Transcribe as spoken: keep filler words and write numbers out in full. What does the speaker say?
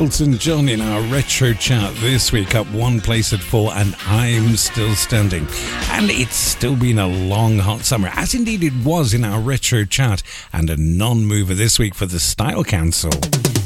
Elton John in our retro chart this week, up one place at four, and I'm still standing. And it's still been a long, hot summer, as indeed it was in our retro chart, and a non-mover this week for the Style Council.